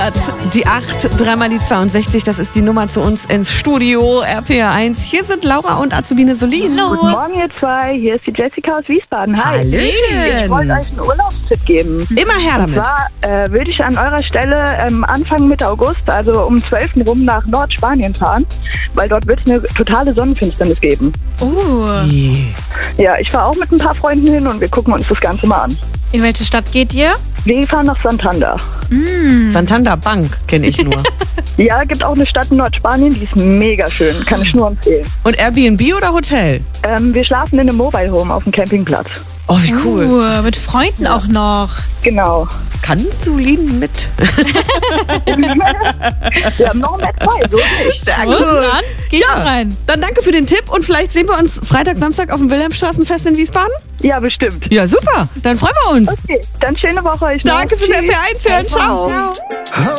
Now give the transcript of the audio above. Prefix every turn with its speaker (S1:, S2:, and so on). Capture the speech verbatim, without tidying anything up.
S1: Die acht, dreimal die zweiundsechzig, das ist die Nummer zu uns ins Studio R P R eins. Hier sind Laura und Azubine Solin.
S2: Hallo. Guten Morgen, ihr zwei. Hier ist die Jessica aus Wiesbaden. Hi.
S1: Hallöchen.
S2: Ich wollte euch einen Urlaubstipp geben.
S1: Immer her damit.
S2: Und zwar äh, würde ich an eurer Stelle ähm, Anfang Mitte August, also um zwölf rum nach Nordspanien fahren, weil dort wird es eine totale Sonnenfinsternis geben.
S3: Oh.
S2: Ja, ich fahre auch mit ein paar Freunden hin und wir gucken uns das Ganze mal an.
S3: In welche Stadt geht ihr?
S2: Wir fahren nach Santander.
S3: Mm.
S1: Santander Bank kenne ich nur.
S2: Ja, gibt auch eine Stadt in Nordspanien, die ist mega schön. Kann ich nur empfehlen.
S1: Und Airbnb oder Hotel?
S2: Ähm, wir schlafen in einem Mobile Home auf dem Campingplatz.
S1: Oh, wie cool.
S3: Uh, mit Freunden auch noch.
S2: Genau.
S1: Kannst du lieben mit?
S2: Wir haben noch mehr zwei, so nicht.
S1: Sehr
S3: Und dann geht
S1: Ja.
S3: rein.
S1: Dann danke für den Tipp und vielleicht sehen wir uns Freitag, Samstag auf dem Wilhelmstraßenfest in Wiesbaden.
S2: Ja, bestimmt.
S1: Ja, super. Dann freuen wir uns.
S2: Okay, dann schöne Woche euch noch.
S1: Danke fürs
S2: Tschüss.
S1: R P R eins hören. Ciao.
S3: Ciao.